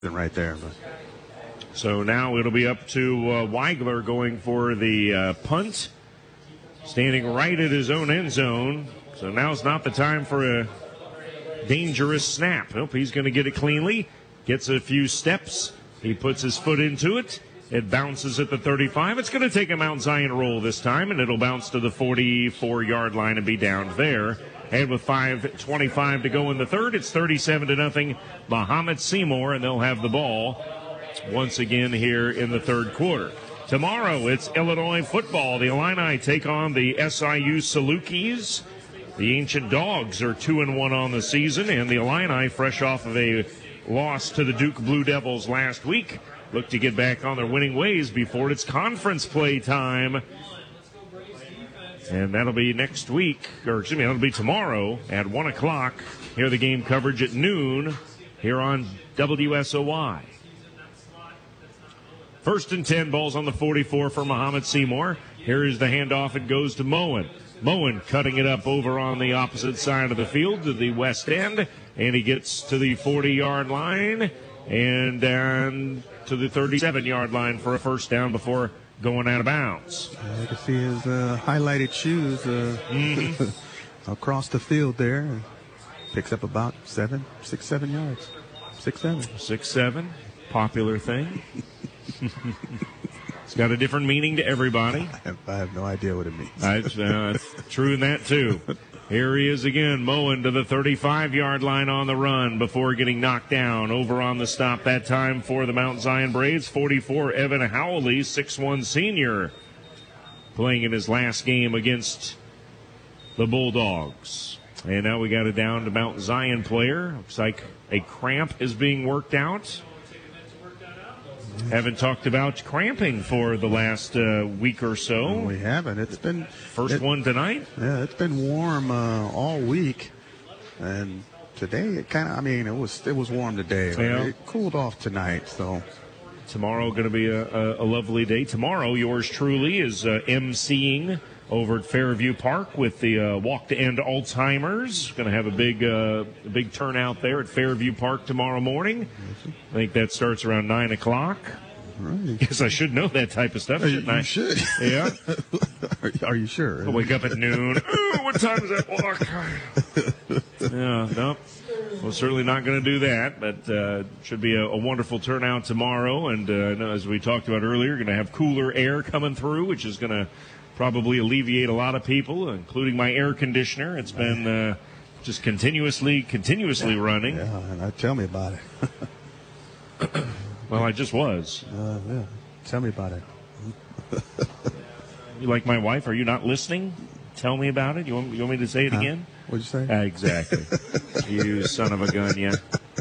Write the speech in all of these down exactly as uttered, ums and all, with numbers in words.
right there. But. So now it'll be up to uh, Weigler going for the uh, punt, standing right at his own end zone. So now's not the time for a dangerous snap. Nope, he's going to get it cleanly, gets a few steps. He puts his foot into it. It bounces at the thirty-five. It's going to take a Mount Zion roll this time, and it'll bounce to the forty-four-yard line and be down there. And with five twenty-five to go in the third, it's thirty-seven to nothing. Mahomet Seymour, and they'll have the ball once again here in the third quarter. Tomorrow, it's Illinois football. The Illini take on the S I U Salukis. The Ancient Dogs are two and one on the season, and the Illini, fresh off of a loss to the Duke Blue Devils last week, look to get back on their winning ways before it's conference play time. And that'll be next week, or excuse me, that'll be tomorrow at one o'clock. Here the game coverage at noon here on W S O Y. First and ten, balls on the forty-four for Mahomet Seymour. Here is the handoff. It goes to Moen. Moen cutting it up over on the opposite side of the field to the west end. And he gets to the forty-yard line and down to the thirty-seven-yard line for a first down before going out of bounds. I can see his uh, highlighted shoes uh, mm-hmm. across the field there. Picks up about seven, six, seven yards. Six, seven. Six, seven. Popular thing. It's got a different meaning to everybody. I have, I have no idea what it means. That's, uh, that's true in that, too. Here he is again, Moen to the thirty-five-yard line on the run before getting knocked down. Over on the stop that time for the Mount Zion Braves, forty-four, Evan Howley, six one senior, playing in his last game against the Bulldogs. And now we got it down to Mount Zion player. Looks like a cramp is being worked out. Haven't talked about cramping for the last uh, week or so. We haven't. It's been first it, one tonight. Yeah, it's been warm uh, all week, and today it kind of. I mean, it was it was warm today. Yeah. It cooled off tonight. So tomorrow going to be a, a, a lovely day. Tomorrow, yours truly is uh, emceeing over at Fairview Park with the uh, Walk to End Alzheimer's. Going to have a big, uh, a big turnout there at Fairview Park tomorrow morning. I think that starts around nine o'clock. Right. Guess I should know that type of stuff, shouldn't you I? should. Yeah. are, are you sure? I'll wake up at noon. Ooh, what time is that walk? Yeah, no. Well, certainly not going to do that, but uh, should be a, a wonderful turnout tomorrow. And uh, as we talked about earlier, going to have cooler air coming through, which is going to probably alleviate a lot of people, including my air conditioner. It's been uh, just continuously, continuously yeah, running. Yeah, and uh, tell me about it. Well, I just was. Uh, yeah, tell me about it. You like my wife? Are you not listening? Tell me about it. You want, you want me to say it huh? again? What'd you say? Uh, exactly. You son of a gun, yeah.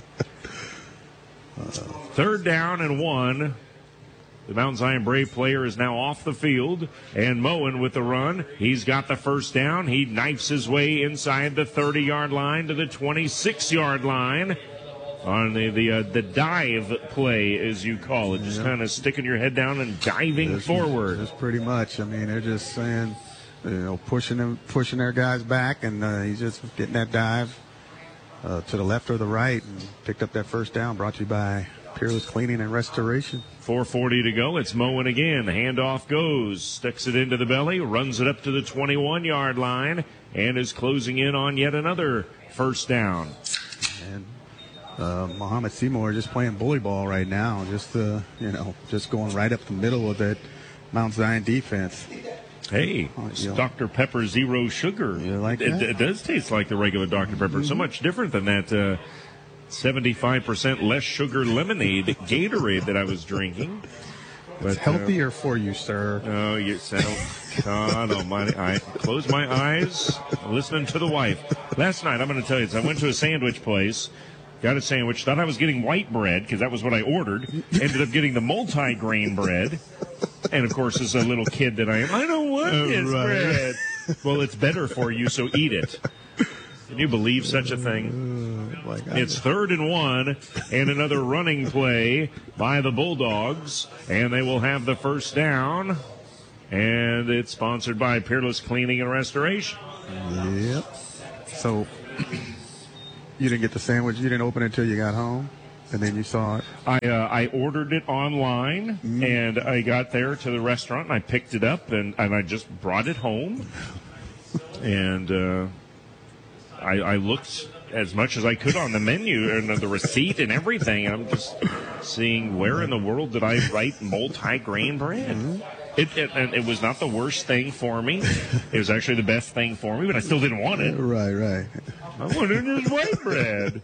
Uh, Third down and one. The Mount Zion Brave player is now off the field, and Moen with the run. He's got the first down. He knifes his way inside the thirty-yard line to the twenty-six-yard line on the the, uh, the dive play, as you call it, just yeah. kind of sticking your head down and diving that's, forward. That's pretty much. I mean, they're just saying, you know, pushing them, pushing their guys back, and uh, he's just getting that dive uh, to the left or the right, and picked up that first down. Brought to you by Peerless Cleaning and Restoration. four forty to go. It's Moen again. The handoff goes. Sticks it into the belly. Runs it up to the twenty-one-yard line. And is closing in on yet another first down. And uh, Mahomet Seymour just playing bully ball right now. Just, uh, you know, just going right up the middle of that Mount Zion defense. Hey, it's uh, Doctor Pepper Zero Sugar. You like it, that? it does taste like the regular Doctor Pepper. Mm-hmm. So much different than that uh, seventy-five percent less sugar lemonade Gatorade that I was drinking. But, it's healthier uh, for you, sir. Oh, you sound, God almighty. I close my eyes, listening to the wife. Last night, I'm going to tell you this. I went to a sandwich place, got a sandwich, thought I was getting white bread because that was what I ordered. Ended up getting the multi-grain bread. And, of course, as a little kid that I am, I don't want oh, this right. bread. Well, it's better for you, so eat it. Can you believe such a thing? Uh, like it's third and one, and another running play by the Bulldogs, and they will have the first down, and it's sponsored by Peerless Cleaning and Restoration. Yep. So you didn't get the sandwich? You didn't open it until you got home? And then you saw it. I uh, I ordered it online, mm. and I got there to the restaurant, and I picked it up, and, and I just brought it home. And uh, I, I looked as much as I could on the menu and the receipt and everything. I'm just seeing where in the world did I write multi-grain bread? Mm-hmm. It, it, and it was not the worst thing for me. It was actually the best thing for me, but I still didn't want it. Right, right. I wanted this white bread.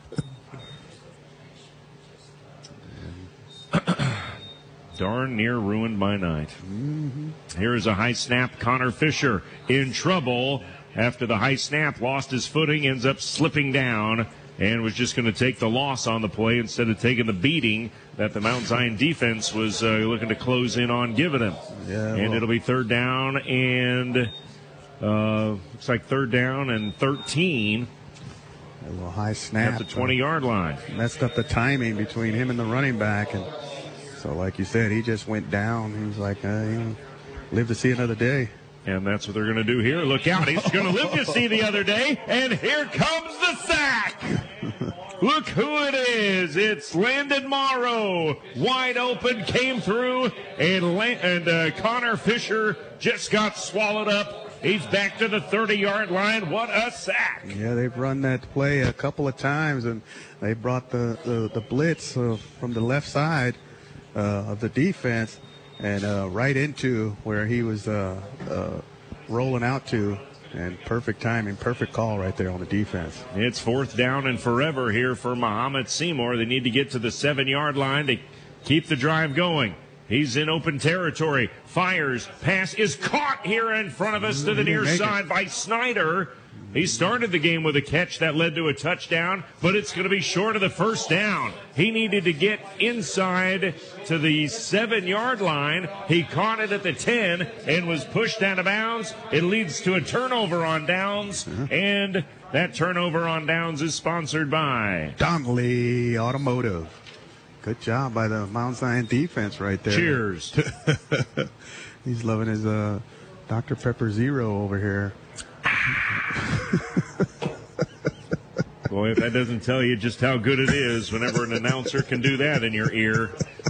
Darn near ruined my night. Mm-hmm. Here is a high snap. Connor Fisher in trouble after the high snap lost his footing, ends up slipping down, and was just going to take the loss on the play instead of taking the beating that the Mount Zion defense was uh, looking to close in on giving him. Yeah, and well. It'll be third down and uh, looks like third down and thirteen. A little high snap. At the twenty-yard line. Messed up the timing between him and the running back. And so, like you said, he just went down. He was like, uh, you know, live to see another day. And that's what they're going to do here. Look out. He's going to live to see the other day. And here comes the sack. Look who it is. It's Landon Morrow. Wide open, came through, and, and uh, Connor Fisher just got swallowed up. He's back to the thirty-yard line. What a sack. Yeah, they've run that play a couple of times, and they brought the, the, the blitz uh, from the left side uh, of the defense and uh, right into where he was uh, uh, rolling out to. And perfect timing, perfect call right there on the defense. It's fourth down and forever here for Muhammad Seymour. They need to get to the seven-yard line to keep the drive going. He's in open territory. Fires. Pass is caught here in front of us to the near side by Snyder. He started the game with a catch that led to a touchdown, but it's going to be short of the first down. He needed to get inside to the seven-yard line. He caught it at the ten and was pushed out of bounds. It leads to a turnover on downs, and that turnover on downs is sponsored by Donnelly Automotive. Good job by the Mount Zion defense right there. Cheers. He's loving his uh, Doctor Pepper Zero over here. Boy, if that doesn't tell you just how good it is whenever an announcer can do that in your ear.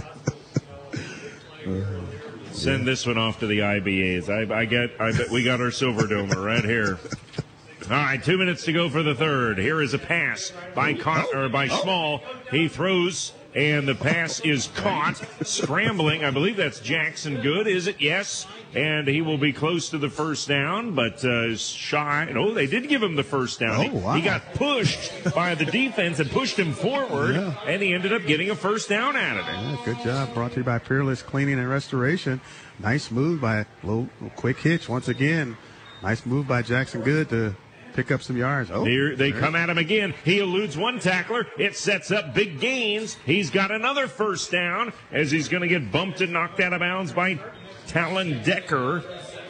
Send this one off to the I B As. I, I get. I bet we got our Silver Domer right here. All right, two minutes to go for the third. Here is a pass by Con- or by Small. He throws, and the pass is caught. Scrambling, I believe that's Jackson Good, is it? Yes. And he will be close to the first down, but uh, shy. No, they did give him the first down. Oh, he, wow. he got pushed by the defense and pushed him forward, yeah. and he ended up getting a first down out of it. Yeah, good job. Brought to you by Peerless Cleaning and Restoration. Nice move by a little, little quick hitch once again. Nice move by Jackson Good to pick up some yards. Oh, Here they come at him again. He eludes one tackler. It sets up big gains. He's got another first down as he's going to get bumped and knocked out of bounds by Talon Decker.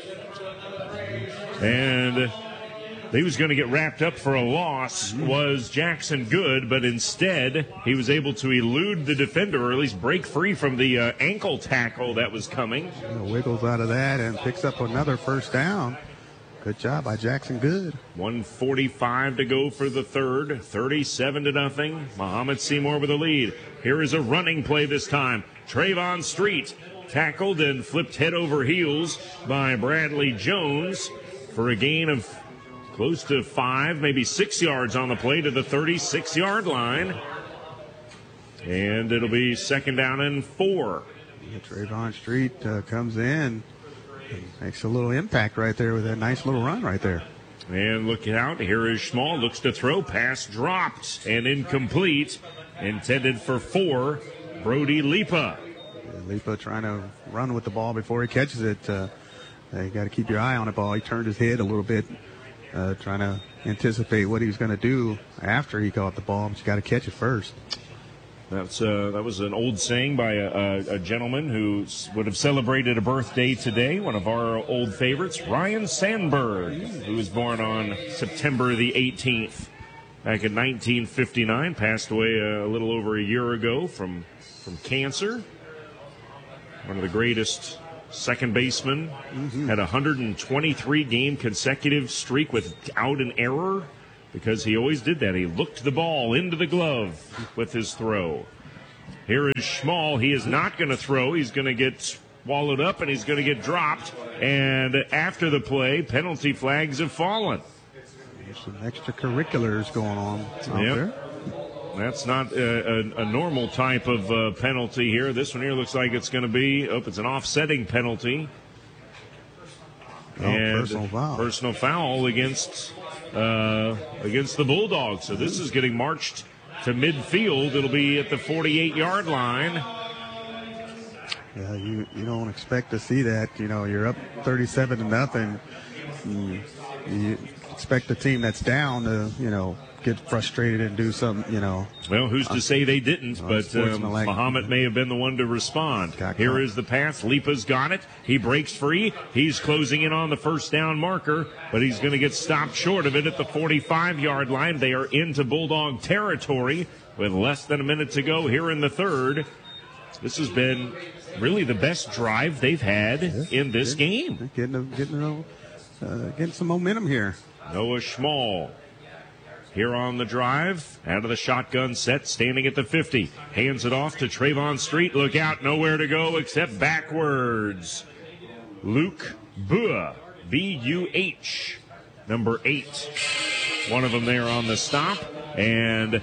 And he was going to get wrapped up for a loss, was Jackson Good, but instead he was able to elude the defender, or at least break free from the uh, ankle tackle that was coming. Yeah, wiggles out of that and picks up another first down. Good job by Jackson Good. one forty-five to go for the third. thirty-seven to nothing. Muhammad Seymour with the lead. Here is a running play this time. Trayvon Street tackled and flipped head over heels by Bradley Jones for a gain of close to five, maybe six yards on the play to the thirty-six-yard line. And it'll be second down and four. Yeah, Trayvon Street uh, comes in. Makes a little impact right there with that nice little run right there. And look out. Here is Schmall. Looks to throw. Pass dropped and incomplete. Intended for four. Brody Lipa. Yeah, Lipa trying to run with the ball before he catches it. Uh, you got to keep your eye on the ball. He turned his head a little bit, uh, trying to anticipate what he was going to do after he caught the ball. But you got to catch it first. That's uh, that was an old saying by a, a, a gentleman who would have celebrated a birthday today, one of our old favorites, Ryan Sandberg, who was born on September the eighteenth. Back in nineteen fifty-nine, passed away a little over a year ago from, from cancer. One of the greatest second basemen. Mm-hmm. Had a one hundred twenty-three game consecutive streak without an error. because he always did that. He looked the ball into the glove with his throw. Here is Schmall. He is not going to throw. He's going to get swallowed up, and he's going to get dropped. And after the play, penalty flags have fallen. There's some extracurriculars going on out yep. there. That's not a, a, a normal type of uh, penalty here. This one here looks like it's going to be, oh, it's an offsetting penalty. Oh, and personal foul. Personal foul against uh, against the Bulldogs. So this is getting marched to midfield. It'll be at the forty-eight-yard line. Yeah, you, you don't expect to see that. You know, you're up thirty-seven to nothing. You, you expect the team that's down to, you know, get frustrated and do some, you know. Well, who's to say they didn't, but um, like, Muhammad may have been the one to respond. Here caught. is the pass. Lipa's got it. He breaks free. He's closing in on the first down marker, but he's going to get stopped short of it at the forty-five-yard line. They are into Bulldog territory with less than a minute to go here in the third. This has been really the best drive they've had yeah, in this getting, game. Getting, getting, uh, getting some momentum here. Noah Schmall here on the drive, out of the shotgun set, standing at the fifty. Hands it off to Trayvon Street. Look out, nowhere to go except backwards. Luke Bua, B U H, number eight. One of them there on the stop, and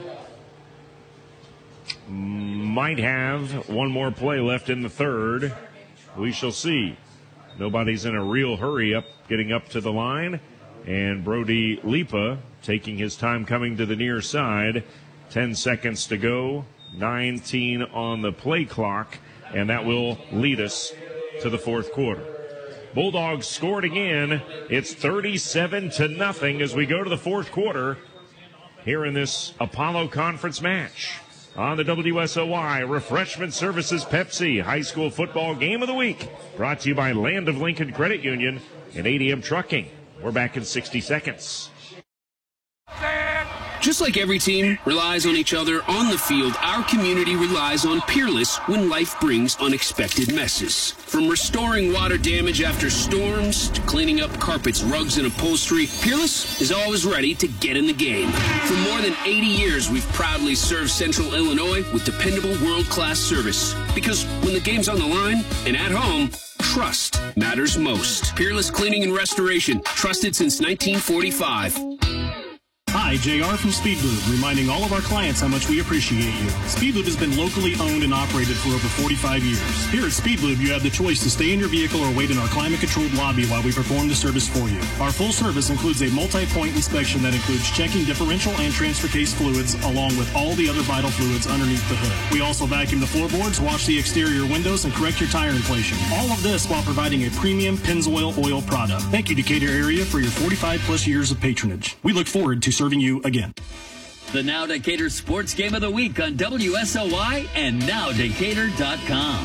might have one more play left in the third. We shall see. Nobody's in a real hurry up, getting up to the line. And Brody Lipa taking his time coming to the near side. Ten seconds to go. nineteen on the play clock. And that will lead us to the fourth quarter. Bulldogs scored again. It's thirty-seven to nothing as we go to the fourth quarter here in this Apollo Conference match. On the W S O Y Refreshment Services Pepsi High School Football Game of the Week. Brought to you by Land of Lincoln Credit Union and A D M Trucking. We're back in sixty seconds. Just like every team relies on each other on the field, our community relies on Peerless when life brings unexpected messes. From restoring water damage after storms to cleaning up carpets, rugs, and upholstery, Peerless is always ready to get in the game. For more than eighty years, we've proudly served Central Illinois with dependable world-class service. Because when the game's on the line and at home, trust matters most. Peerless Cleaning and Restoration, trusted since nineteen forty-five. Hi, J R from Speedlube, reminding all of our clients how much we appreciate you. Speedlube has been locally owned and operated for over forty-five years. Here at Speedlube, you have the choice to stay in your vehicle or wait in our climate-controlled lobby while we perform the service for you. Our full service includes a multi-point inspection that includes checking differential and transfer case fluids, along with all the other vital fluids underneath the hood. We also vacuum the floorboards, wash the exterior windows, and correct your tire inflation. All of this while providing a premium Pennzoil oil product. Thank you, Decatur area, for your forty-five plus years of patronage. We look forward to serving you again. The Now Decatur Sports Game of the Week on W S O Y and now decatur dot com.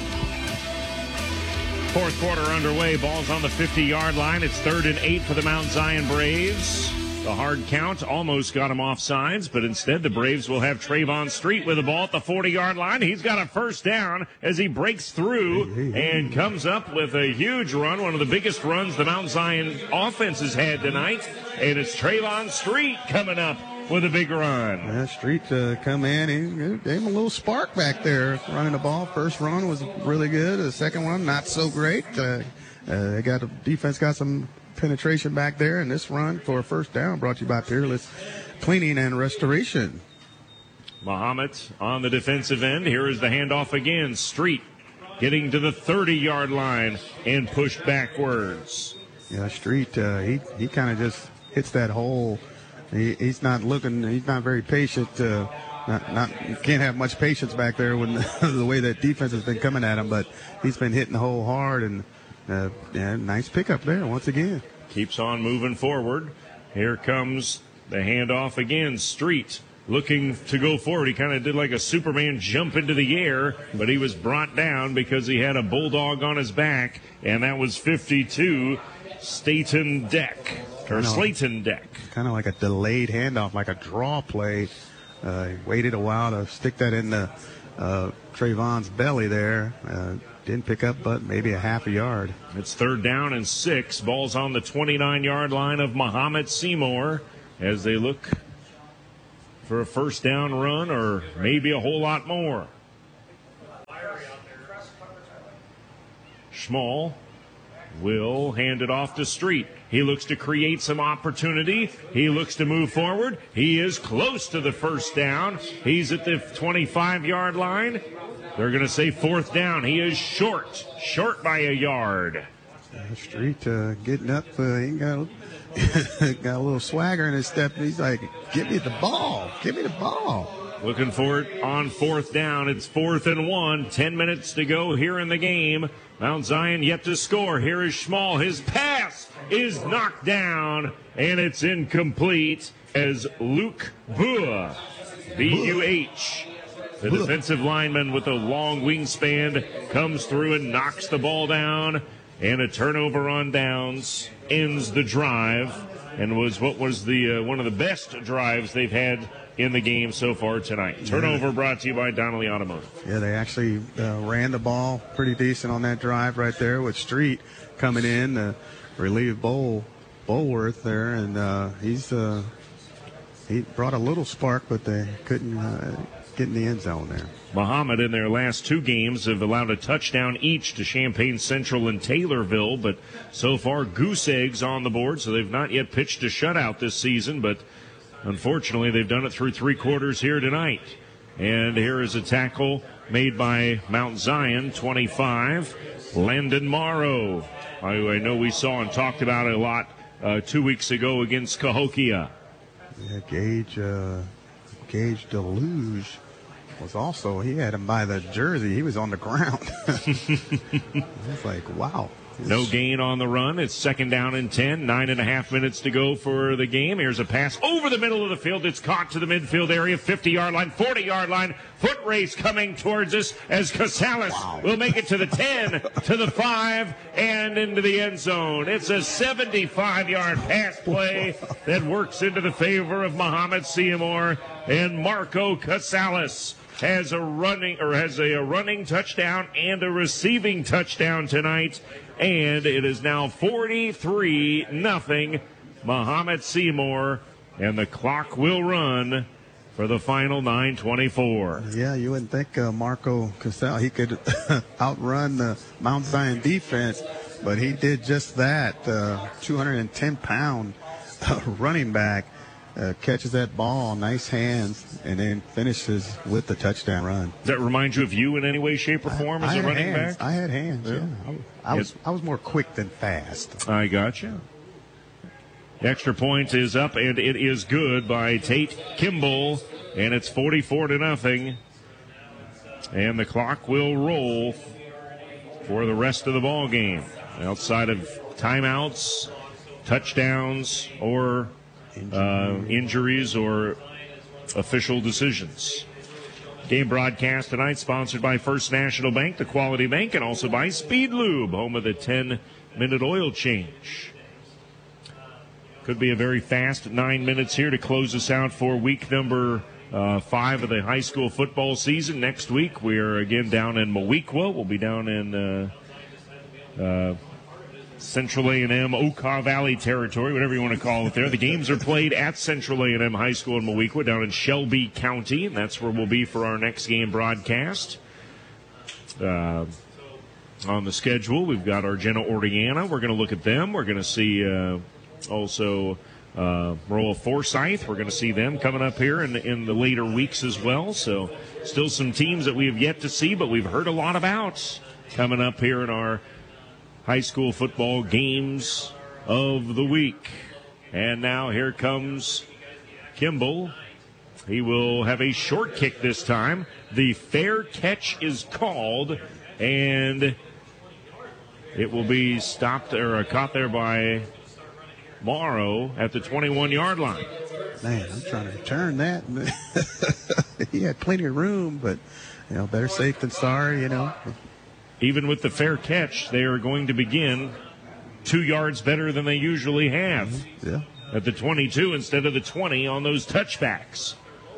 Fourth quarter underway. Ball's on the fifty-yard line. It's third and eight for the Mount Zion Braves. The hard count almost got him off sides, but instead the Braves will have Trayvon Street with the ball at the forty-yard line. He's got a first down as he breaks through and comes up with a huge run, one of the biggest runs the Mount Zion offense has had tonight. And it's Trayvon Street coming up with a big run. Yeah, Street uh, come in. He gave him a little spark back there running the ball. First run was really good. The second one, not so great. Uh, uh, they got the defense got some penetration back there, and this run for a first down brought to you by Peerless Cleaning and Restoration. Muhammad on the defensive end. Here is the handoff again. Street getting to the thirty-yard line and pushed backwards. Yeah, Street, uh, he, he kind of just hits that hole. He, he's not looking, he's not very patient. Uh, not, not, can't have much patience back there when the, the way that defense has been coming at him, but he's been hitting the hole hard, and uh, yeah, nice pickup there once again. Keeps on moving forward. Here comes the handoff again. Street looking to go forward. He kind of did like a Superman jump into the air, but he was brought down because he had a Bulldog on his back, and that was fifty-two, Staten Deck, or Slayton Deck. Kind of like a delayed handoff, like a draw play. Uh, he waited a while to stick that in the uh, Trayvon's belly there. Uh, didn't pick up, but maybe a half a yard. It's third down and six. Ball's on the twenty-nine-yard line of Muhammad Seymour as they look for a first down run or maybe a whole lot more. Schmall will hand it off to Street. He looks to create some opportunity. He looks to move forward. He is close to the first down. He's at the twenty-five-yard line. They're going to say fourth down. He is short, short by a yard. Uh, Street uh, getting up. Uh, he got, got a little swagger in his step. He's like, give me the ball. Give me the ball. Looking for it on fourth down. It's fourth and one. Ten minutes to go here in the game. Mount Zion yet to score. Here is Schmall. His pass is knocked down, and it's incomplete as Luke Buh, B U H, the defensive lineman with a long wingspan, comes through and knocks the ball down, and a turnover on downs ends the drive, and was what was the uh, one of the best drives they've had in the game so far tonight. Turnover brought to you by Donnelly Automotive. Yeah, they actually uh, ran the ball pretty decent on that drive right there with Street coming in to relieve Bull, Bulworth there, and uh, he's uh, he brought a little spark, but they couldn't uh, get in the end zone there. Muhammad in their last two games have allowed a touchdown each to Champaign Central and Taylorville, but so far goose eggs on the board, so they've not yet pitched a shutout this season, but unfortunately, they've done it through three quarters here tonight. And here is a tackle made by Mount Zion, twenty-five, Landon Morrow, who I know we saw and talked about a lot uh, two weeks ago against Cahokia. Yeah, Gage, uh, Gage Deluge was also, he had him by the jersey. He was on the ground. It's like, wow. No gain on the run. It's second down and ten. Nine and a half minutes to go for the game. Here's a pass over the middle of the field. It's caught to the midfield area, fifty-yard line, forty-yard line. Foot race coming towards us as Casales wow. will make it to the ten, to the five, and into the end zone. It's a seventy-five-yard pass play that works into the favor of Muhammad Seymour, and Marco Casales has a running or has a, a running touchdown and a receiving touchdown tonight. And it is now forty-three nothing Muhammad Seymour, and the clock will run for the final nine twenty-four. Yeah, you wouldn't think uh, Marco Casale, he could outrun the Mount Zion defense, but he did just that. Uh, two hundred ten pound uh, running back uh, catches that ball, nice hands, and then finishes with the touchdown run. Does that remind you of you in any way, shape, or form I, as I a running hands. back? I had hands, yeah. yeah. I, I was yes. I was more quick than fast. I got you. Extra point is up, and it is good by Tate Kimball, and it's forty-four to nothing. And the clock will roll for the rest of the ball game, outside of timeouts, touchdowns, or uh, injuries or official decisions. Game broadcast tonight sponsored by First National Bank, the Quality Bank, and also by Speed Lube, home of the ten-minute oil change. Could be a very fast nine minutes here to close us out for week number uh, five of the high school football season. Next week, we're again down in Moweaqua. We'll be down in uh, uh, Central A and M, Okaw Valley territory, whatever you want to call it there. The games are played at Central A and M High School in Moweaqua down in Shelby County, and that's where we'll be for our next game broadcast. Uh, on the schedule, we've got Argenta Ordiana. We're going to look at them. We're going to see uh, also uh, Royal Forsyth. We're going to see them coming up here in, in the later weeks as well. So still some teams that we have yet to see, but we've heard a lot about coming up here in our high school football games of the week. And now here comes Kimball. He will have a short kick this time. The fair catch is called, and it will be stopped or caught there by Morrow at the twenty-one-yard line. Man, I'm trying to return that. He had plenty of room, but, you know, better safe than sorry, you know. Even with the fair catch, they are going to begin two yards better than they usually have. Mm-hmm. Yeah. At the twenty-two instead of the twenty on those touchbacks.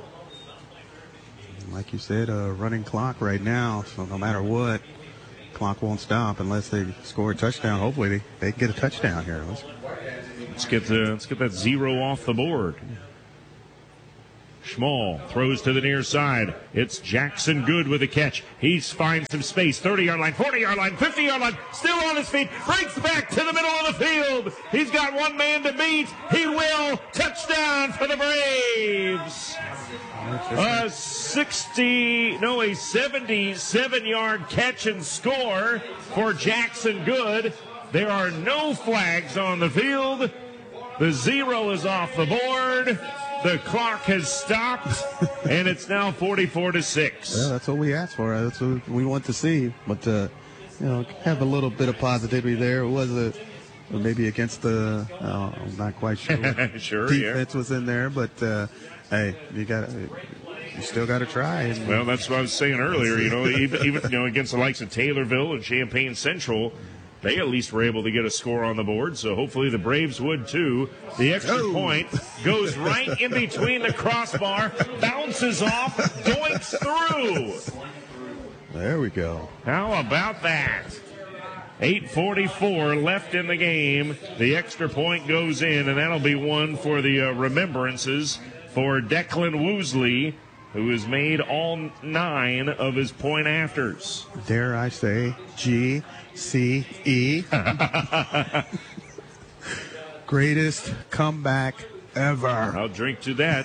Like you said, a running clock right now, so no matter what, clock won't stop unless they score a touchdown. Hopefully they, they get a touchdown here. Let's, let's get the let's get that zero off the board. Schmall throws to the near side. It's Jackson Good with a catch. He finds some space. thirty-yard line, forty-yard line, fifty-yard line. Still on his feet. Breaks back to the middle of the field. He's got one man to beat. He will. Touchdown for the Braves. A sixty, no, a seventy-seven-yard catch and score for Jackson Good. There are no flags on the field. The zero is off the board. The clock has stopped, and it's now forty-four to six. Yeah, that's what we asked for. That's what we want to see. But, uh, you know, have a little bit of positivity there. It was a, maybe against the, uh, I'm not quite sure what sure, defense yeah. was in there. But, uh, hey, you got you still got to try. And, well, that's what I was saying earlier. You know, even, even you know, against the likes of Taylorville and Champaign Central, they at least were able to get a score on the board, so hopefully the Braves would too. The extra oh. point goes right in between the crossbar, bounces off, doinks through. There we go. How about that? eight forty-four left in the game. The extra point goes in, and that'll be one for the uh, remembrances for Declan Woosley, who has made all nine of his point afters. Dare I say, G C E. Greatest comeback ever. I'll drink to that.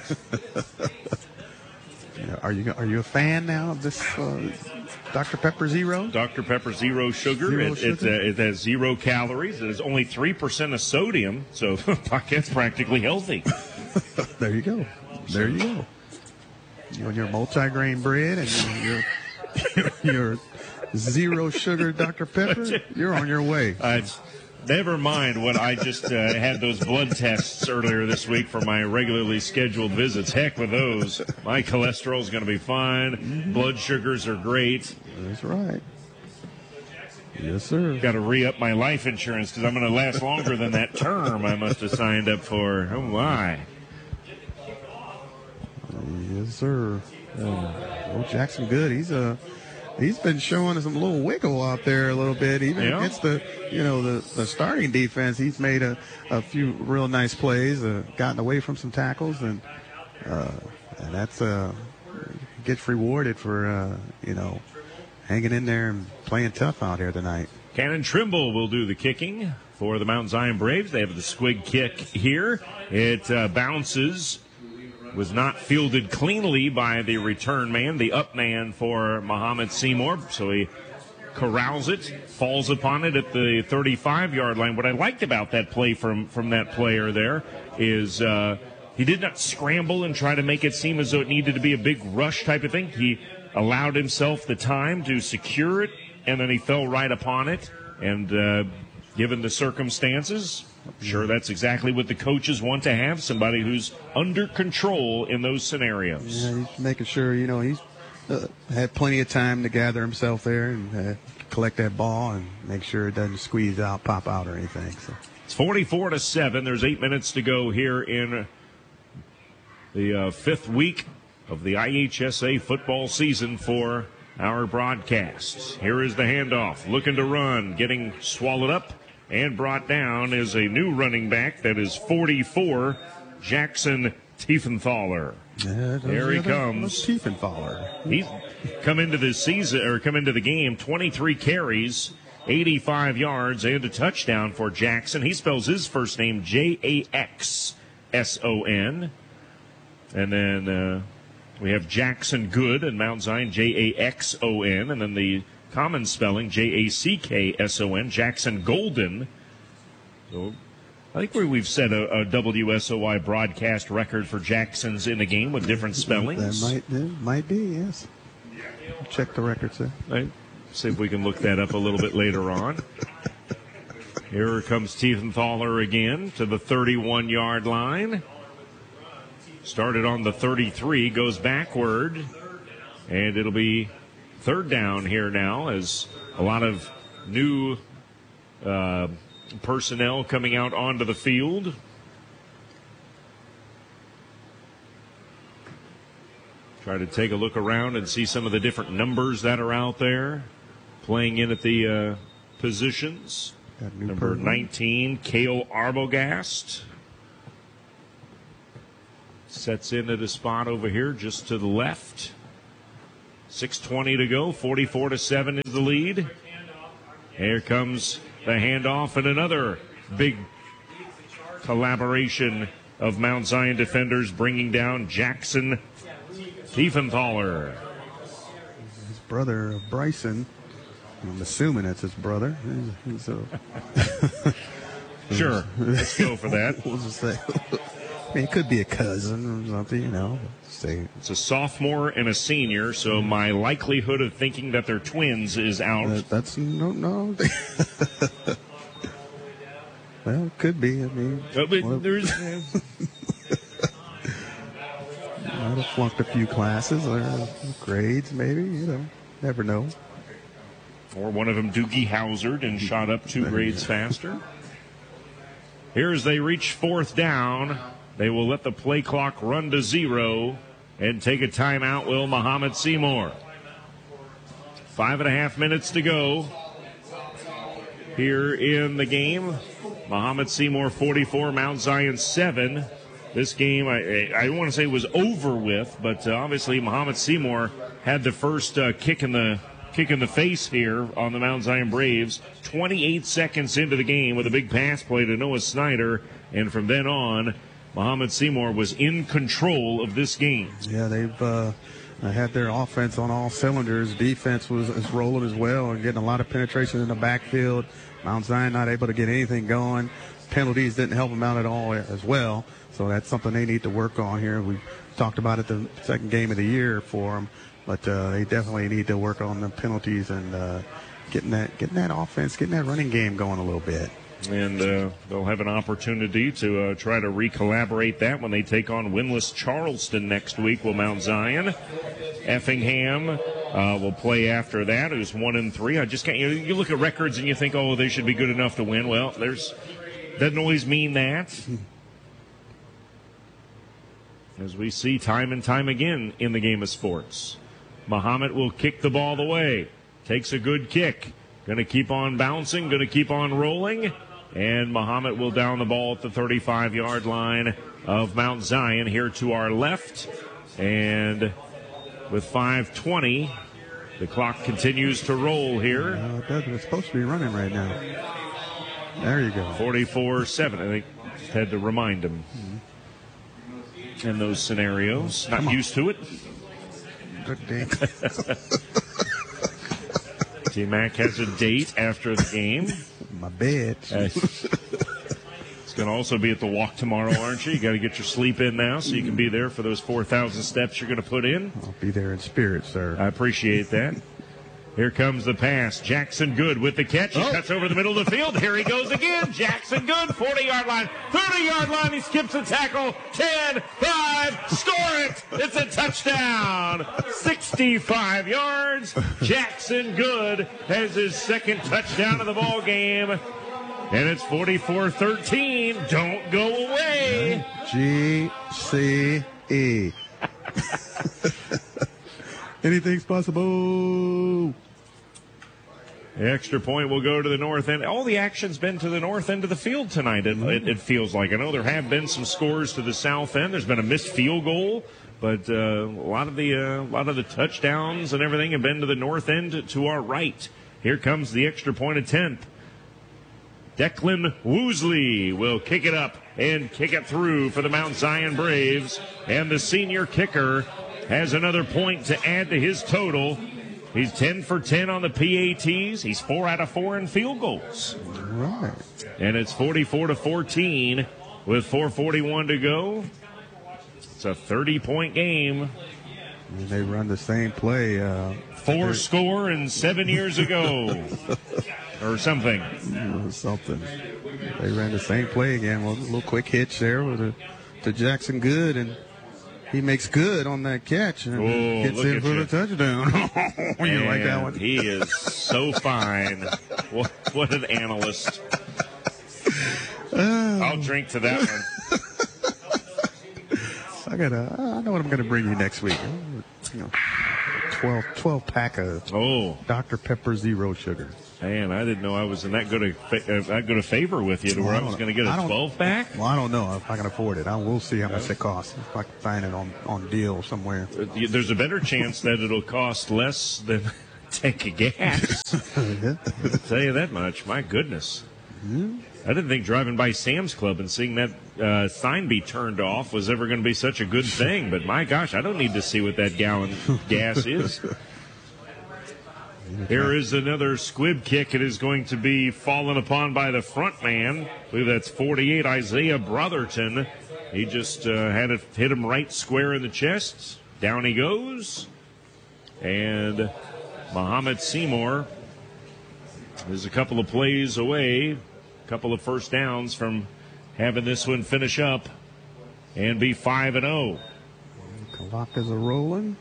Yeah, are you are you a fan now of this uh, Doctor Pepper Zero? Doctor Pepper Zero Sugar. Zero it, sugar? It, uh, it has zero calories. It has only three percent of sodium, so that's practically healthy. There you go. There you go. You and your multi-grain bread and your your, your zero sugar Doctor Pepper, you're on your way. Uh, never mind what I just uh, had those blood tests earlier this week for my regularly scheduled visits. Heck with those. My cholesterol's going to be fine. Mm-hmm. Blood sugars are great. That's right. Yes, sir. Got to re-up my life insurance because I'm going to last longer than that term I must have signed up for. Oh, my. Yes, sir. Uh, oh, Jackson Good. He's a. Uh, He's been showing some little wiggle out there a little bit, even yeah. against the, you know, the, the starting defense. He's made a, a few real nice plays, uh, gotten away from some tackles, and uh, and that's uh, gets rewarded for uh, you know, hanging in there and playing tough out here tonight. Cannon Trimble will do the kicking for the Mount Zion Braves. They have the squig kick here. It uh, bounces. Was not fielded cleanly by the return man, the up man for Muhammad Seymour. So he corrals it, falls upon it at the thirty-five-yard line. What I liked about that play from, from that player there is uh, he did not scramble and try to make it seem as though it needed to be a big rush type of thing. He allowed himself the time to secure it, and then he fell right upon it. And uh, given the circumstances, I'm sure that's exactly what the coaches want to have, somebody who's under control in those scenarios. Yeah, he's making sure, you know, he's uh, had plenty of time to gather himself there and uh, collect that ball and make sure it doesn't squeeze out, pop out or anything. So it's forty-four to seven. There's eight minutes to go here in the uh, fifth week of the I H S A football season for our broadcasts. Here is the handoff, looking to run, getting swallowed up. And brought down is a new running back that is forty-four, Jackson Tiefenthaler. Yeah, there he comes. Tiefenthaler. He's come into this season or come into the game, twenty-three carries, eighty-five yards, and a touchdown for Jackson. He spells his first name J A X S O N. And then uh, we have Jackson Good and Mount Zion, J A X O N, and then the common spelling, J A C K S O N, Jackson Golden. So I think we, we've set a, a W S O Y broadcast record for Jacksons in the game with different spellings. That might, that might be, yes. Check the records there. Right. See if we can look that up a little bit later on. Here comes Tiefenthaler again to the thirty-one-yard line. Started on the thirty-three, goes backward, and it'll be third down here now as a lot of new uh, personnel coming out onto the field. Try to take a look around and see some of the different numbers that are out there playing in at the uh, positions. Number person. nineteen, Cale Arbogast. Sets in at a spot over here just to the left. six twenty to go. forty-four to seven is the lead. Here comes the handoff and another big collaboration of Mount Zion defenders bringing down Jackson Tiefenthaler. His brother Bryson. I'm assuming that's his brother. He's, he's a sure, let's go for that. We'll just say, I mean, it could be a cousin or something, you know. Say it's a sophomore and a senior, so my likelihood of thinking that they're twins is out. That, that's no, no. Well, it could be. I mean, but, but well, there's. Might have flunked a few classes or grades, maybe. You know, never know. Or one of them Doogie Howsard and shot up two grades faster. Here as they reach fourth down, they will let the play clock run to zero and take a timeout, will Muhammad Seymour. Five and a half minutes to go here in the game. Muhammad Seymour forty-four, Mount Zion seven. This game, I, I don't want to say it was over with, but uh, obviously Muhammad Seymour had the first uh, kick in the kick in the face here on the Mount Zion Braves. twenty-eight seconds into the game with a big pass play to Noah Snyder, and from then on, Muhammad Seymour was in control of this game. Yeah, they've uh, had their offense on all cylinders. Defense was is rolling as well and getting a lot of penetration in the backfield. Mount Zion not able to get anything going. Penalties didn't help them out at all as well. So that's something they need to work on here. We talked about it the second game of the year for them, but uh, they definitely need to work on the penalties and uh, getting that getting that offense, getting that running game going a little bit. And uh, they'll have an opportunity to uh, try to re-collaborate that when they take on winless Charleston next week. Will Mount Zion, Effingham uh, will play after that. It was one and three. I just can't. You, you look at records and you think, oh, they should be good enough to win. Well, there's doesn't always mean that. As we see time and time again in the game of sports, Muhammad will kick the ball away. Takes a good kick. Going to keep on bouncing. Going to keep on rolling. And Muhammad will down the ball at the thirty-five-yard line of Mount Zion here to our left. And with five twenty, the clock continues to roll here. Uh, it doesn't. It's supposed to be running right now. There you go. forty-four seven. I think just had to remind him mm-hmm. in those scenarios. Not used to it. Good day. T-Mac has a date after the game. My bed. Uh, it's going to also be at the walk tomorrow, aren't you? You got to get your sleep in now so you can be there for those four thousand steps you're going to put in. I'll be there in spirit, sir. I appreciate that. Here comes the pass. Jackson Good with the catch. He oh. cuts over the middle of the field. Here he goes again. Jackson Good, forty-yard line, thirty-yard line. He skips a tackle. ten, five, score it. It's a touchdown. sixty-five yards. Jackson Good has his second touchdown of the ball game. And it's forty-four thirteen. Don't go away. G C E. Anything's possible. The extra point will go to the north end. All the action's been to the north end of the field tonight, it, it, it feels like. I know there have been some scores to the south end. There's been a missed field goal, but uh, a lot of the uh, a lot of the touchdowns and everything have been to the north end to our right. Here comes the extra point attempt. Declan Woosley will kick it up and kick it through for the Mount Zion Braves. And the senior kicker has another point to add to his total. He's ten for ten on the P A Ts. He's four out of four in field goals. Right. And it's forty-four to fourteen with four forty-one to go. It's a thirty-point game. And they run the same play. Uh, Four score and seven years ago. Or something. Something. They ran the same play again. Well, a little quick hitch there with a, to Jackson Good, and he makes good on that catch and oh, gets in for you. the touchdown. You Man, like that one? He is so fine. What, what an analyst. Uh, I'll drink to that one. I gotta. I know what I'm gonna bring you next week. You know, twelve, twelve pack of Oh, Doctor Pepper Zero Sugar. man, I didn't know I was in that good a fa- uh, that good a favor with you to where I was going to get I a don't- twelve pack. Well, I don't know if I can afford it. I will see how much it costs. If I can find it on, on deal somewhere. There's a better chance that it'll cost less than a tank of gas. I'll tell you that much. My goodness. I didn't think driving by Sam's Club and seeing that uh, sign be turned off was ever going to be such a good thing. But my gosh, I don't need to see what that gallon gas is. Here is another squib kick. It is going to be fallen upon by the front man. I believe that's forty-eight, Isaiah Brotherton. He just uh, had it hit him right square in the chest. Down he goes. And Muhammad Seymour is a couple of plays away, a couple of first downs from having this one finish up and be five and oh. Kalaka's a rolling.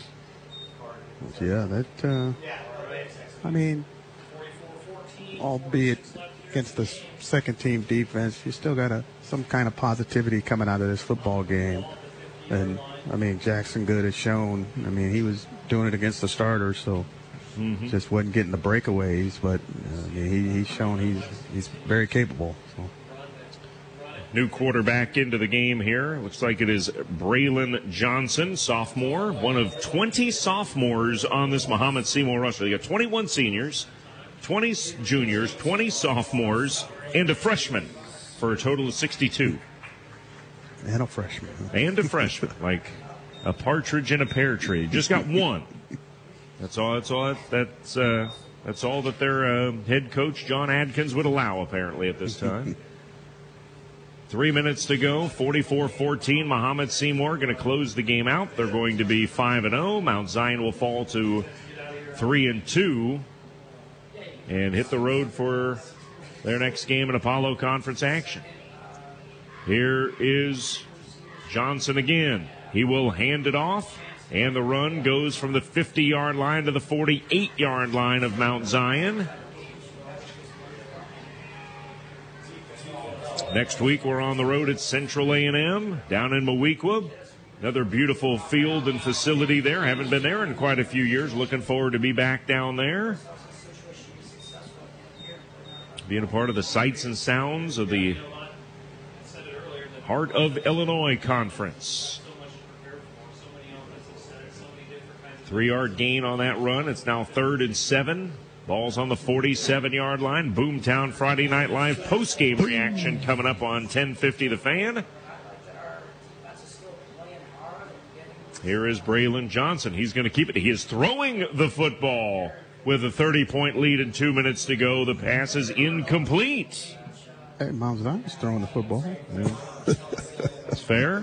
Yeah, that, uh, I mean, albeit against the second team defense, you still got a, some kind of positivity coming out of this football game. And, I mean, Jackson Good has shown, I mean, he was doing it against the starters, so mm-hmm. just wasn't getting the breakaways, but uh, I mean, he, he's shown he's, he's very capable. So. New quarterback into the game here. Looks like it is Braylon Johnson, sophomore. One of twenty sophomores on this Muhammad Seymour roster. You got twenty-one seniors, twenty juniors, twenty sophomores, and a freshman for a total of sixty-two. And a freshman. And a freshman. Like a partridge in a pear tree. Just got one. That's all. That's all. That's uh, that's all that their uh, head coach John Adkins would allow, apparently, at this time. Three minutes to go, forty-four fourteen. Muhammad Seymour going to close the game out. They're going to be five and oh. Mount Zion will fall to three and two and hit the road for their next game in Apollo Conference action. Here is Johnson again. He will hand it off, and the run goes from the fifty-yard line to the forty-eight-yard line of Mount Zion. Next week, we're on the road at Central A and M down in Moweaqua. Another beautiful field and facility there. Haven't been there in quite a few years. Looking forward to be back down there. Being a part of the sights and sounds of the Heart of Illinois Conference. Three-yard gain on that run. It's now third and seven. Ball's on the forty-seven-yard line. Boomtown Friday Night Live post-game reaction coming up on ten fifty The Fan. Here is Braylon Johnson. He's going to keep it. He is throwing the football with a thirty-point lead and two minutes to go. The pass is incomplete. Hey, Mount Zion's throwing the football. Yeah. That's fair.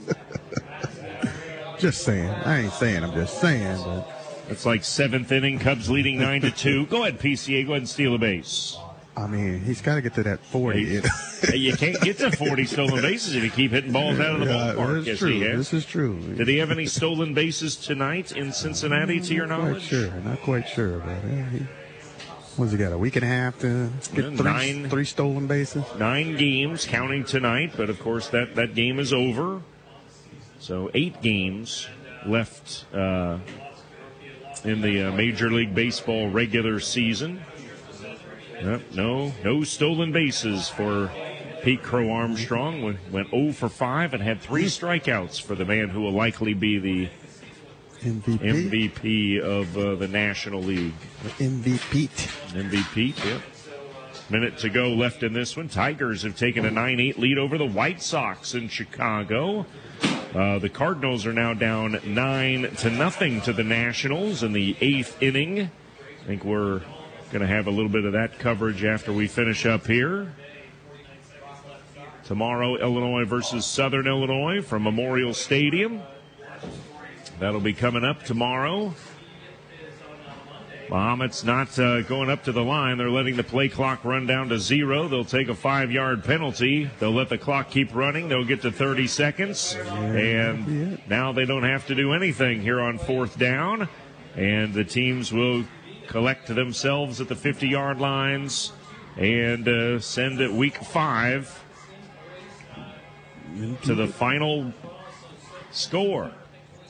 Just saying. I ain't saying. I'm just saying. But it's like seventh inning. Cubs leading nine to two. Go ahead, P C A. Go ahead and steal a base. I mean, he's got to get to that forty. Hey, you can't get to forty stolen bases if you keep hitting balls out of the yeah, ballpark. This Yes, is true. he has. This is true. Did he have any stolen bases tonight in Cincinnati, to your Not knowledge? quite sure. Not quite sure. But yeah, he, what's he got? A week and a half to get Yeah, three, nine- three stolen bases. Nine games counting tonight, but of course that, that game is over. So eight games left uh, in the uh, Major League Baseball regular season. Yep, no, no stolen bases for Pete Crow Armstrong. Went, went oh for five and had three strikeouts for the man who will likely be the M V P. M V P of uh, the National League. M V P. M V P, yep. Minute to go left in this one. Tigers have taken a nine eight lead over the White Sox in Chicago. Uh, the Cardinals are now down nine to nothing to the Nationals in the eighth inning. I think we're going to have a little bit of that coverage after we finish up here. Tomorrow, Illinois versus Southern Illinois from Memorial Stadium. That'll be coming up tomorrow. Muhammad's not uh, going up to the line. They're letting the play clock run down to zero. They'll take a five-yard penalty. They'll let the clock keep running. They'll get to thirty seconds. And now they don't have to do anything here on fourth down. And the teams will collect themselves at the fifty-yard lines and uh, send it week five to the final score.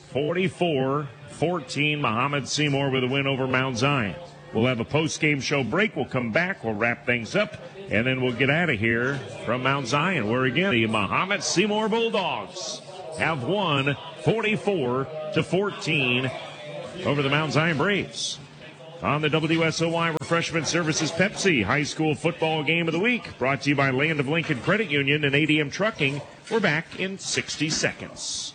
forty-four fourteen, Muhammad Seymour with a win over Mount Zion. We'll have a post-game show break. We'll come back. We'll wrap things up, and then we'll get out of here from Mount Zion, where, again, the Muhammad Seymour Bulldogs have won forty-four to fourteen over the Mount Zion Braves. On the W S O Y Refreshment Services Pepsi High School Football Game of the Week, brought to you by Land of Lincoln Credit Union and A D M Trucking. We're back in sixty seconds.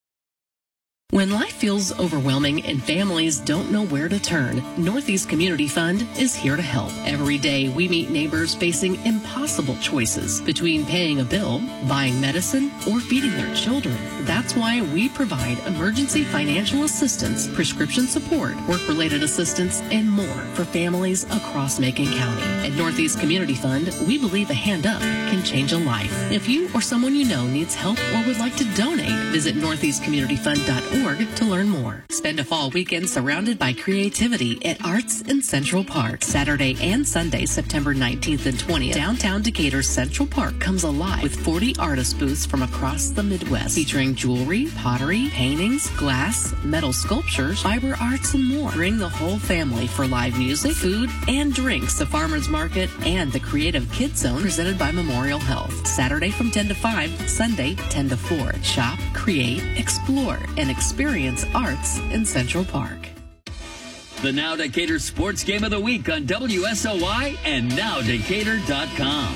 When life feels overwhelming and families don't know where to turn, Northeast Community Fund is here to help. Every day we meet neighbors facing impossible choices between paying a bill, buying medicine, or feeding their children. That's why we provide emergency financial assistance, prescription support, work-related assistance, and more for families across Macon County. At Northeast Community Fund, we believe a hand up can change a life. If you or someone you know needs help or would like to donate, visit northeast community fund dot org to learn more. Spend a fall weekend surrounded by creativity at Arts in Central Park. Saturday and Sunday, September nineteenth and twentieth, downtown Decatur's Central Park comes alive with forty artist booths from across the Midwest, featuring jewelry, pottery, paintings, glass, metal sculptures, fiber arts, and more. Bring the whole family for live music, food, and drinks, the Farmers Market, and the Creative Kids Zone presented by Memorial Health. Saturday from ten to five, Sunday ten to four. Shop, create, explore, and experience Experience arts in Central Park. The Now Decatur Sports Game of the Week on W S O Y and now decatur dot com.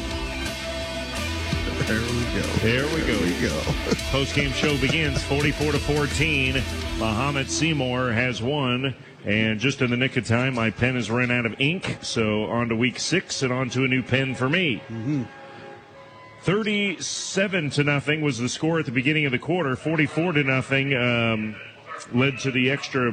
There we go. There we there go. We go. Post-game show begins forty-four to fourteen. Muhammad Seymour has won. And just in the nick of time, my pen has run out of ink. So on to week six and on to a new pen for me. Mm-hmm. thirty-seven to nothing was the score at the beginning of the quarter. forty-four to nothing um, led to the extra,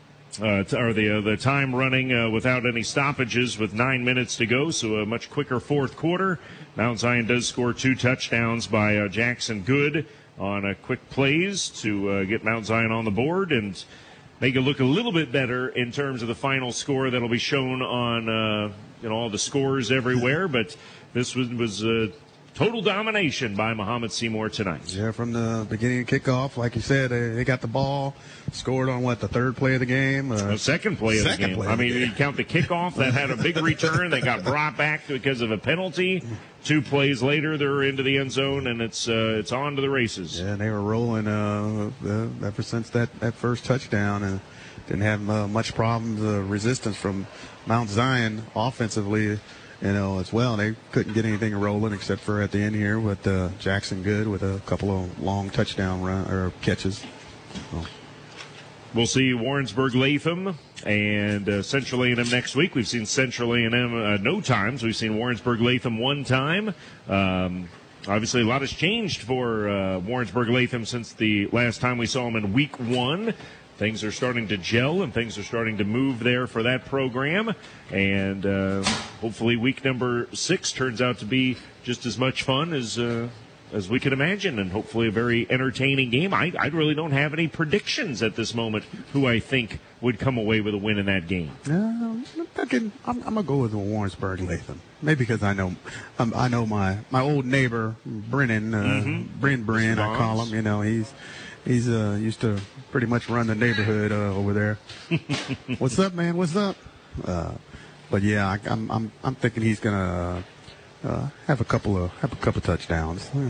uh, t- or the uh, the time running uh, without any stoppages with nine minutes to go. So a much quicker fourth quarter. Mount Zion does score two touchdowns by uh, Jackson Good on uh, quick plays to uh, get Mount Zion on the board and make it look a little bit better in terms of the final score that'll be shown on uh, you know all the scores everywhere. But this was was. Uh, Total domination by Muhammad Seymour tonight. Yeah, from the beginning of kickoff, like you said, they, they got the ball, scored on, what, the third play of the game? Uh, the second play of the second game. Play I mean, the you count the kickoff, that had a big return. They got brought back because of a penalty. Two plays later, they're into the end zone, and it's uh, it's on to the races. Yeah, and they were rolling uh, uh, ever since that, that first touchdown, and didn't have uh, much problems, uh, resistance from Mount Zion offensively. You know, as well. They couldn't get anything rolling except for at the end here with uh, Jackson Good with a couple of long touchdown run or catches. Oh. We'll see Warrensburg Latham and uh, Central A and M next week. We've seen Central A and M uh, no times. We've seen Warrensburg Latham one time. Um, obviously, a lot has changed for uh, Warrensburg Latham since the last time we saw them in week one. Things are starting to gel and things are starting to move there for that program. And uh, hopefully week number six turns out to be just as much fun as uh, as we could imagine, and hopefully a very entertaining game. I, I really don't have any predictions at this moment who I think would come away with a win in that game. Uh, I'm, I'm, I'm going to go with Warrensburg Latham. Maybe because I know um, I know my, my old neighbor, Brennan, uh, mm-hmm. Bryn Bryn, I call him. You know, he's he's uh, used to pretty much run the neighborhood uh, over there. What's up, man? What's up? Uh, but yeah, I, I'm I'm I'm thinking he's gonna uh, have a couple of have a couple touchdowns. Yeah.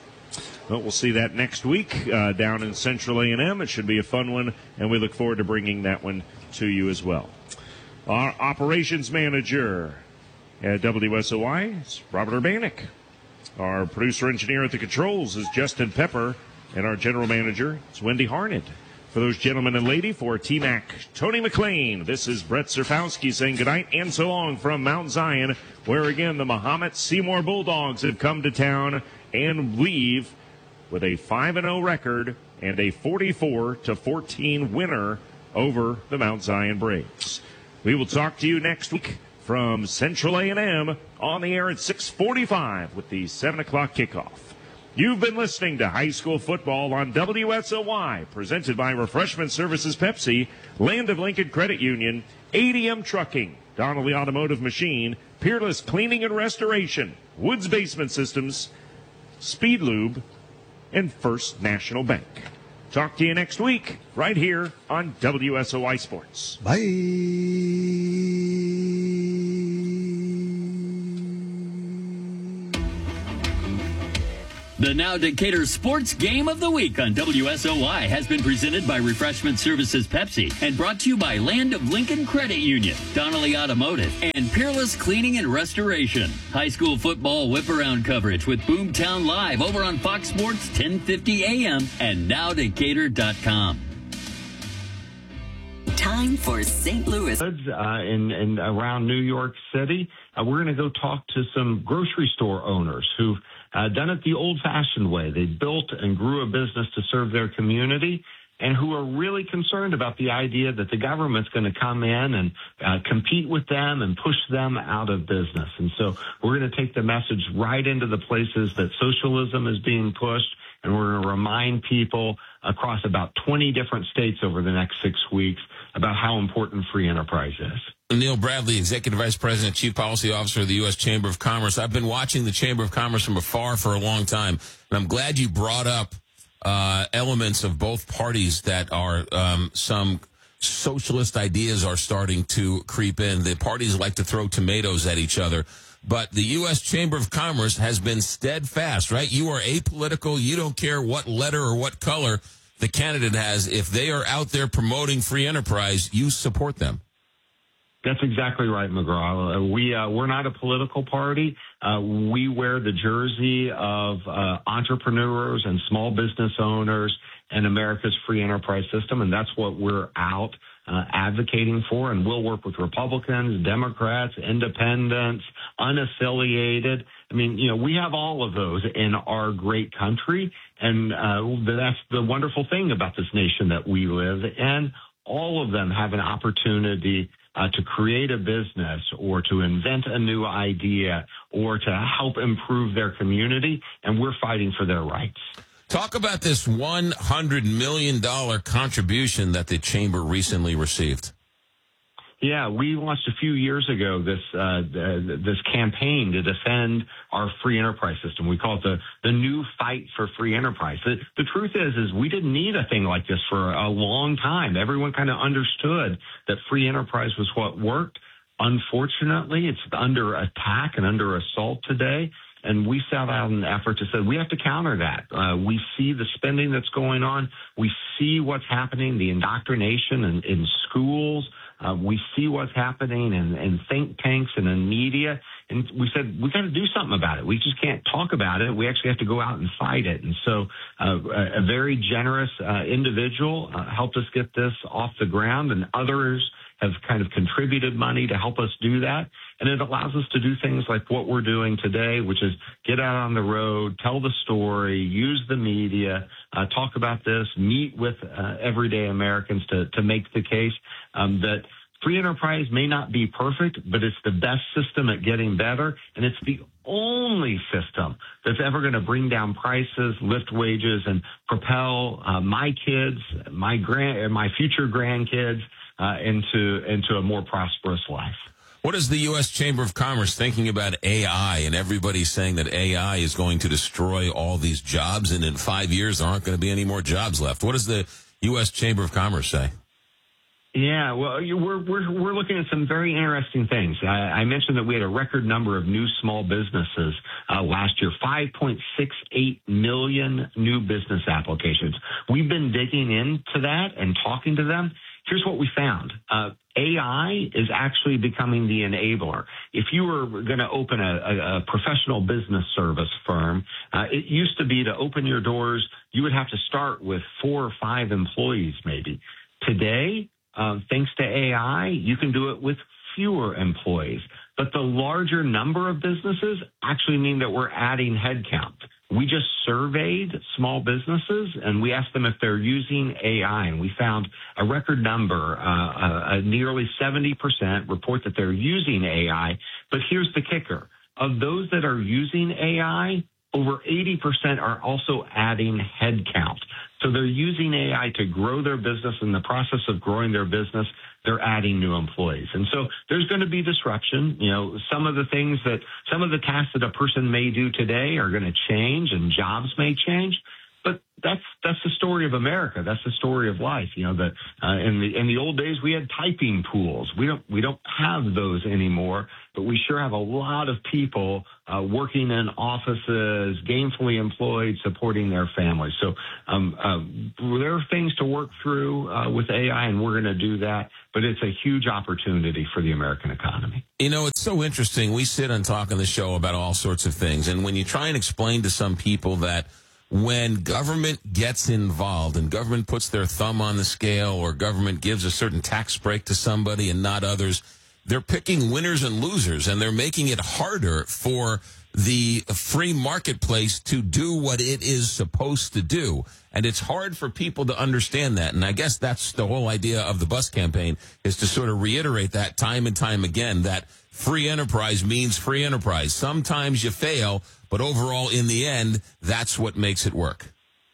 Well, we'll see that next week uh, down in Central A and M. It should be a fun one, and we look forward to bringing that one to you as well. Our operations manager at W S O Y is Robert Urbanik. Our producer engineer at the controls is Justin Pepper, and our general manager is Wendy Harned. For those gentlemen and lady, for T-Mac, Tony McLean, this is Brett Zerfowski saying goodnight and so long from Mount Zion, where again the Muhammad Seymour Bulldogs have come to town and leave with a five and oh record and a forty-four to fourteen winner over the Mount Zion Braves. We will talk to you next week from Central A and M on the air at six forty-five with the seven o'clock kickoff. You've been listening to High School Football on W S O Y, presented by Refreshment Services Pepsi, Land of Lincoln Credit Union, A D M Trucking, Donnelly Automotive Machine, Peerless Cleaning and Restoration, Woods Basement Systems, Speed Lube, and First National Bank. Talk to you next week right here on W S O Y Sports. Bye. The Now Decatur Sports Game of the Week on W S O Y has been presented by Refreshment Services Pepsi and brought to you by Land of Lincoln Credit Union, Donnelly Automotive, and Peerless Cleaning and Restoration. High school football whip-around coverage with Boomtown Live over on Fox Sports ten fifty A M and now decatur dot com. Time for Saint Louis. Uh, in, in around New York City, uh, we're going to go talk to some grocery store owners who've uh, done it the old-fashioned way. They built and grew a business to serve their community, and who are really concerned about the idea that the government's going to come in and uh, compete with them and push them out of business. And so we're going to take the message right into the places that socialism is being pushed, and we're going to remind people across about twenty different states over the next six weeks about how important free enterprise is. Neil Bradley, Executive Vice President, Chief Policy Officer of the U S Chamber of Commerce. I've been watching the Chamber of Commerce from afar for a long time, and I'm glad you brought up uh, elements of both parties that are um, some socialist ideas are starting to creep in. The parties like to throw tomatoes at each other. But the U S Chamber of Commerce has been steadfast, right? You are apolitical. You don't care what letter or what color the candidate has. If they are out there promoting free enterprise, you support them. That's exactly right, McGraw. Uh, we, uh, we're not a political party. Uh, we wear the jersey of uh, entrepreneurs and small business owners and America's free enterprise system, and that's what we're out Uh, advocating for, and we'll work with Republicans, Democrats, independents, unaffiliated. I mean, you know, we have all of those in our great country, and uh, that's the wonderful thing about this nation that we live in. All of them have an opportunity uh, to create a business or to invent a new idea or to help improve their community, and we're fighting for their rights. Talk about this one hundred million dollars contribution that the Chamber recently received. Yeah, we launched a few years ago this uh, this campaign to defend our free enterprise system. We call it the, the new fight for free enterprise. The, the truth is, is we didn't need a thing like this for a long time. Everyone kind of understood that free enterprise was what worked. Unfortunately, it's under attack and under assault today. And we set out an effort to say we have to counter that. Uh, we see the spending that's going on. We see what's happening, the indoctrination in, in schools. Uh, we see what's happening in, in think tanks and in media. And we said, we got to do something about it. We just can't talk about it. We actually have to go out and fight it. And so uh, a, a very generous uh, individual uh, helped us get this off the ground, and others have kind of contributed money to help us do that. And it allows us to do things like what we're doing today, which is get out on the road, tell the story, use the media, uh, talk about this, meet with uh, everyday Americans to, to make the case um, that free enterprise may not be perfect, but it's the best system at getting better. And it's the only system that's ever going to bring down prices, lift wages, and propel uh, my kids, my grand, my future grandkids uh, into into a more prosperous life. What is the U S Chamber of Commerce thinking about A I? And everybody's saying that A I is going to destroy all these jobs, and in five years there aren't going to be any more jobs left. What does the U S Chamber of Commerce say? Yeah, well, we're we're we're looking at some very interesting things. I, I mentioned that we had a record number of new small businesses uh, last year, five point six eight million new business applications. We've been digging into that and talking to them. Here's what we found. Uh, A I is actually becoming the enabler. If you were going to open a, a, a professional business service firm, uh, it used to be to open your doors, you would have to start with four or five employees maybe. Today, uh, thanks to A I, you can do it with fewer employees. But the larger number of businesses actually mean that we're adding headcount. We just surveyed small businesses, and we asked them if they're using A I, and we found a record number, uh, uh, nearly seventy percent report that they're using A I. But here's the kicker. Of those that are using A I, over eighty percent are also adding headcount. So they're using A I to grow their business. In the process of growing their business, they're adding new employees. And so there's going to be disruption. You know, some of the things that, some of the tasks that a person may do today are going to change and jobs may change. But that's that's the story of America. That's the story of life. You know, that uh, in the in the old days we had typing pools. We don't we don't have those anymore, but we sure have a lot of people uh, working in offices, gainfully employed, supporting their families. So um, uh, there are things to work through uh, with A I, and we're going to do that. But it's a huge opportunity for the American economy. You know, it's so interesting. We sit and talk on the show about all sorts of things. And when you try and explain to some people that when government gets involved and government puts their thumb on the scale or government gives a certain tax break to somebody and not others, they're picking winners and losers, and they're making it harder for the free marketplace to do what it is supposed to do. And it's hard for people to understand that. And I guess that's the whole idea of the bus campaign, is to sort of reiterate that time and time again, that free enterprise means free enterprise. Sometimes you fail, but overall, in the end, that's what makes it work.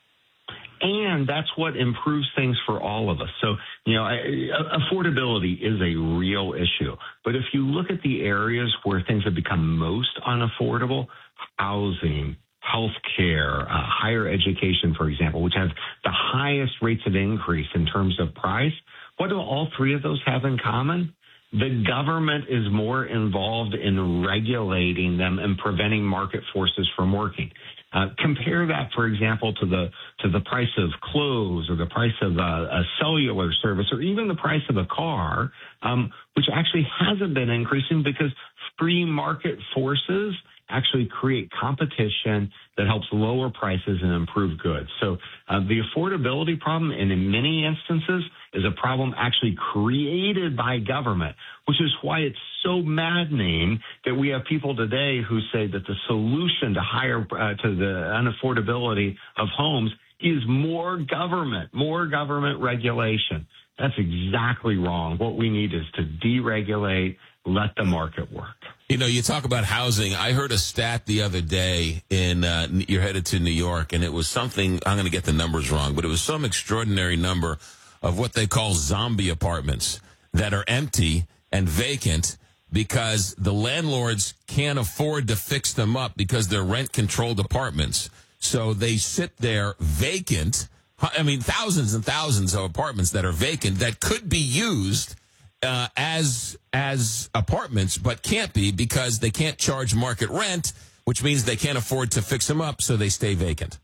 And that's what improves things for all of us. So, you know, affordability is a real issue. But if you look at the areas where things have become most unaffordable, housing, healthcare, uh, higher education, for example, which have the highest rates of increase in terms of price, what do all three of those have in common? The government is more involved in regulating them and preventing market forces from working. Uh, compare that, for example, to the to the price of clothes or the price of a, a cellular service or even the price of a car, um, which actually hasn't been increasing because free market forces actually create competition that helps lower prices and improve goods. So uh, the affordability problem, and in many instances, is a problem actually created by government, which is why it's so maddening that we have people today who say that the solution to higher uh, to the unaffordability of homes is more government, more government regulation. That's exactly wrong. What we need is to deregulate, let the market work. You know, you talk about housing. I heard a stat the other day in, uh, you're headed to New York, and it was something, I'm going to get the numbers wrong, but it was some extraordinary number of what they call zombie apartments that are empty and vacant because the landlords can't afford to fix them up because they're rent-controlled apartments. So they sit there vacant. I mean, thousands and thousands of apartments that are vacant that could be used uh, as as apartments, but can't be because they can't charge market rent, which means they can't afford to fix them up, so they stay vacant.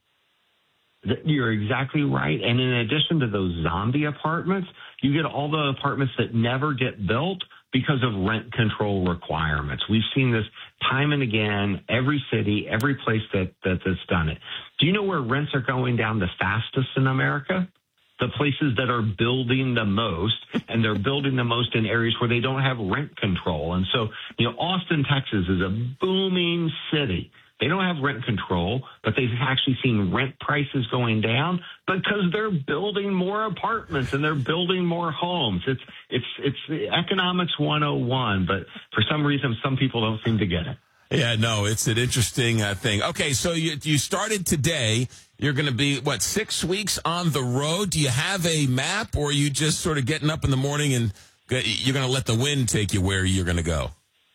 You're exactly right. And in addition to those zombie apartments, you get all the apartments that never get built because of rent control requirements. We've seen this time and again, every city, every place that, that that's done it. Do you know where rents are going down the fastest in America? The places that are building the most, and they're building the most in areas where they don't have rent control. And so, you know, Austin, Texas is a booming city. They don't have rent control, but they've actually seen rent prices going down because they're building more apartments and they're building more homes. It's it's it's economics one oh one, but for some reason, some people don't seem to get it. Yeah, no, it's an interesting uh, thing. Okay, so you you started today. You're going to be, what, six weeks on the road? Do you have a map, or are you just sort of getting up in the morning and you're going to let the wind take you where you're going to go?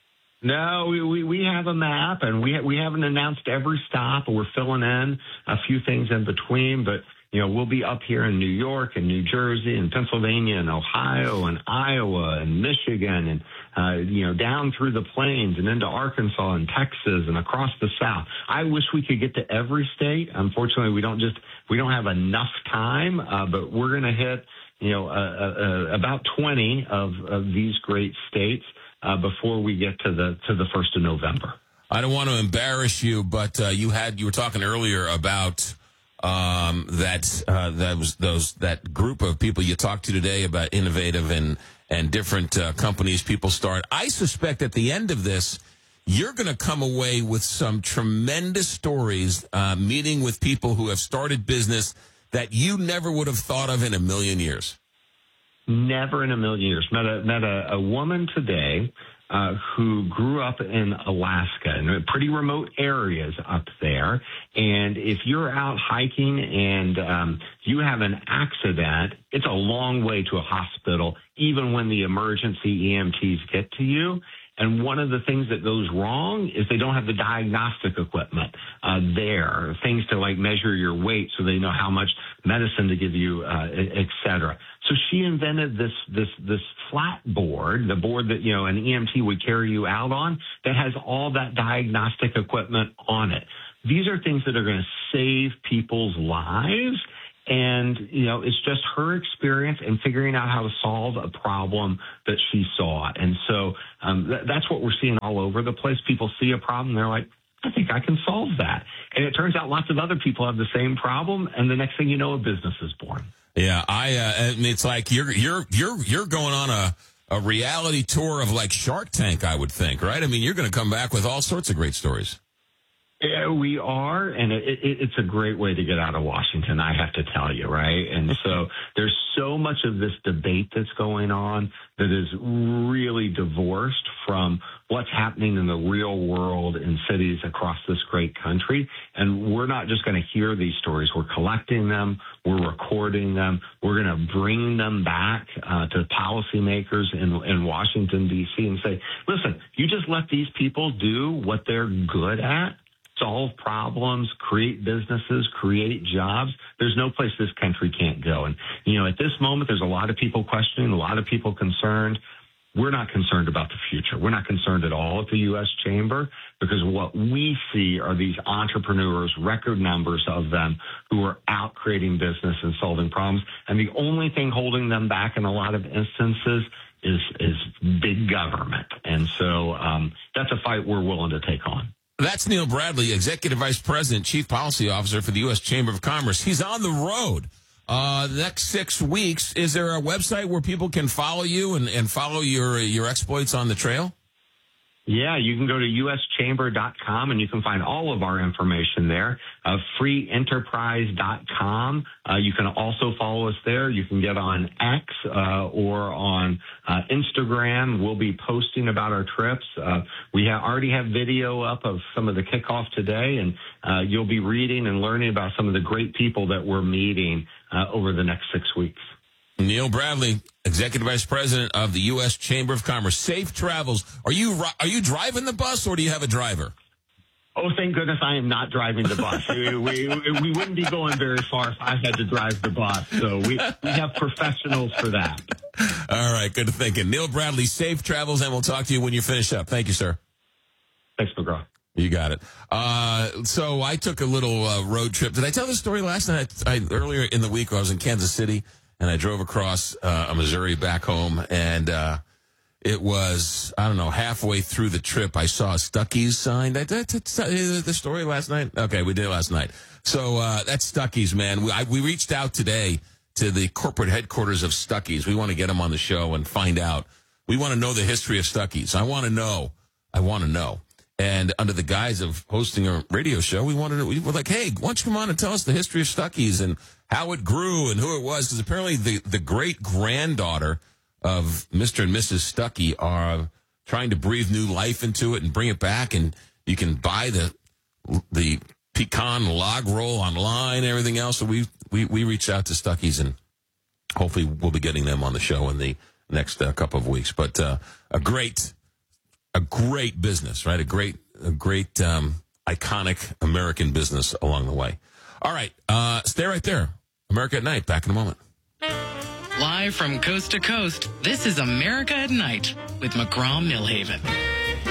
No, we, we, we have a map, and we we haven't announced every stop. We're filling in a few things in between, but, you know, we'll be up here in New York and New Jersey and Pennsylvania and Ohio and Iowa and Michigan and, uh, you know, down through the plains and into Arkansas and Texas and across the South. I wish we could get to every state. Unfortunately, we don't just, we don't have enough time, uh, but we're going to hit, you know, uh, uh, about twenty of, of these great states uh, before we get to the, to the first of November. I don't want to embarrass you, but uh, you had, you were talking earlier about um, that uh, that was those that group of people you talked to today about innovative and and different uh, companies people start. I suspect at the end of this, you're going to come away with some tremendous stories, uh, meeting with people who have started business that you never would have thought of in a million years. Never in a million years. Met a met a, a woman today uh, who grew up in Alaska, in pretty remote areas up there. And if you're out hiking and um, you have an accident, it's a long way to a hospital, even when the emergency E M Ts get to you. And one of the things that goes wrong is they don't have the diagnostic equipment uh, there, things to like measure your weight so they know how much medicine to give you, uh, et cetera. So she invented this this this flat board, the board that, you know, an E M T would carry you out on, that has all that diagnostic equipment on it. These are things that are going to save people's lives. And, you know, it's just her experience and figuring out how to solve a problem that she saw. And so um, th- that's what we're seeing all over the place. People see a problem, they're like, I think I can solve that. And it turns out lots of other people have the same problem. And the next thing you know, a business is born. Yeah, I. Uh, and it's like you're you're you're you're going on a, a reality tour of like Shark Tank, I would think, right? I mean, you're going to come back with all sorts of great stories. Yeah, we are, and it, it, it's a great way to get out of Washington, I have to tell you, right? And so there's so much of this debate that's going on that is really divorced from what's happening in the real world in cities across this great country. And we're not just going to hear these stories. We're collecting them. We're recording them. We're going to bring them back uh, to policymakers in, in Washington, D C and say, listen, you just let these people do what they're good at, solve problems, create businesses, create jobs. There's no place this country can't go. And, you know, at this moment, there's a lot of people questioning, a lot of people concerned. We're not concerned about the future. We're not concerned at all at the U S Chamber, because what we see are these entrepreneurs, record numbers of them, who are out creating business and solving problems. And the only thing holding them back in a lot of instances is, is big government. And so um, that's a fight we're willing to take on. That's Neil Bradley, Executive Vice President, Chief Policy Officer for the U S Chamber of Commerce. He's on the road uh, the next six weeks. Is there a website where people can follow you and, and follow your your exploits on the trail? Yeah, you can go to U S chamber dot com and you can find all of our information there. Uh, free enterprise dot com. Uh, you can also follow us there. You can get on X uh, or on uh, Instagram. We'll be posting about our trips. Uh, we ha- already have video up of some of the kickoff today, and uh, you'll be reading and learning about some of the great people that we're meeting uh, over the next six weeks. Neil Bradley, Executive Vice President of the U S Chamber of Commerce. Safe travels. Are you are you driving the bus, or do you have a driver? Oh, thank goodness I am not driving the bus. we, we, we wouldn't be going very far if I had to drive the bus. So we, we have professionals for that. All right, good thinking. Neil Bradley, safe travels, and we'll talk to you when you finish up. Thank you, sir. Thanks, McGraw. You got it. Uh, so I took a little uh, road trip. Did I tell this story last night? I, earlier in the week, I was in Kansas City. And I drove across uh, Missouri back home, and uh, it was, I don't know, halfway through the trip, I saw a Stuckey's sign. Did I tell you the story last night? Okay, we did it last night. So uh, that's Stuckey's, man. We, I, we reached out today to the corporate headquarters of Stuckey's. We want to get them on the show and find out. We want to know the history of Stuckey's. I want to know. I want to know. And under the guise of hosting a radio show, we wanted to, we were like, hey, why don't you come on and tell us the history of Stuckey's and how it grew and who it was? Because apparently the, the great-granddaughter of Mister and Missus Stuckey are trying to breathe new life into it and bring it back. And you can buy the the pecan log roll online and everything else. So we, we, we reached out to Stuckey's, and hopefully we'll be getting them on the show in the next uh, couple of weeks. But uh, a great... A great business, right? A great, a great, um, iconic American business along the way. All right. Uh, stay right there. America at Night. Back in a moment. Live from coast to coast, this is America at Night with McGraw Millhaven.